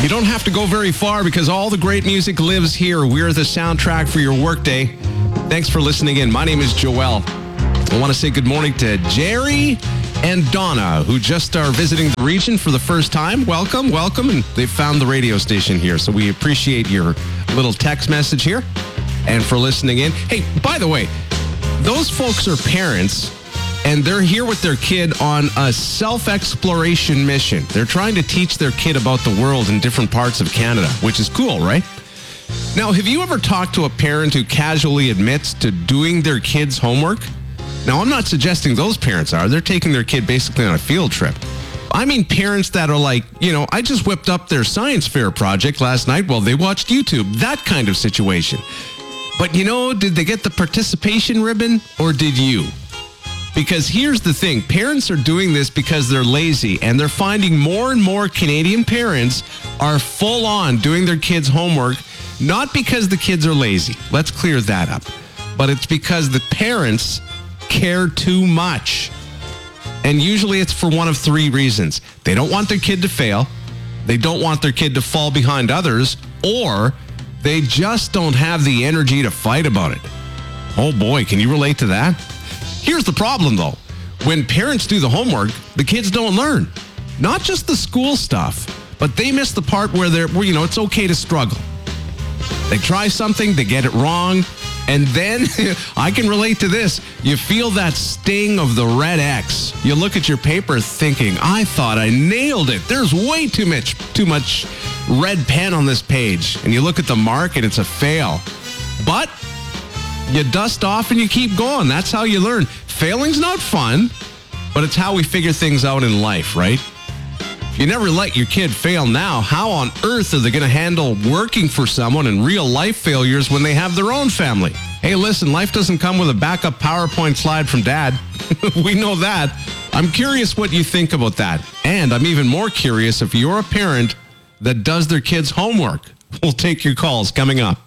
You don't have to go very far because all the great music lives here. We're the soundtrack for your workday. Thanks for listening in. My name is Joel. I want to say good morning to Jerry and Donna, who just are visiting the region for the first time. Welcome. And they've found the radio station here. So we appreciate your little text message here and for listening in. Hey, by the way, those folks are parents, and they're here with their kid on a self-exploration mission. They're trying to teach their kid about the world in different parts of Canada, which is cool, right? Now, have you ever talked to a parent who casually admits to doing their kid's homework? Now, I'm not suggesting those parents are. They're taking their kid basically on a field trip. I mean parents that are like, I just whipped up their science fair project last night while they watched YouTube. That kind of situation. But did they get the participation ribbon or did you? Because here's the thing, parents are doing this because they're lazy, and they're finding more and more Canadian parents are full on doing their kids' homework, not because the kids are lazy. Let's clear that up. But it's because the parents care too much. And usually it's for one of three reasons. They don't want their kid to fail, they don't want their kid to fall behind others, or they just don't have the energy to fight about it. Oh boy, can you relate to that? Here's the problem, though. When parents do the homework, the kids don't learn. Not just the school stuff, but they miss the part where it's okay to struggle. They try something, they get it wrong, and then, I can relate to this, you feel that sting of the red X. You look at your paper thinking, I thought I nailed it. There's way too much red pen on this page. And you look at the mark and it's a fail. But you dust off and you keep going. That's how you learn. Failing's not fun, but it's how we figure things out in life, right? If you never let your kid fail now, how on earth are they going to handle working for someone and real life failures when they have their own family? Hey, listen, life doesn't come with a backup PowerPoint slide from dad. We know that. I'm curious what you think about that. And I'm even more curious if you're a parent that does their kids' homework. We'll take your calls coming up.